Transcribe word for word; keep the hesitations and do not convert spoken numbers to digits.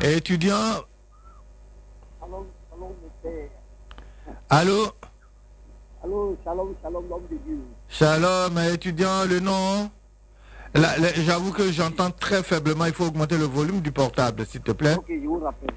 Étudiant. Shalom, shalom, mon père. Allô? Allô, shalom, shalom, l'homme de Dieu. Shalom, étudiant, le nom? Là, là, j'avoue que j'entends très faiblement, il faut augmenter le volume du portable, s'il te plaît. Ok, je vous rappelle.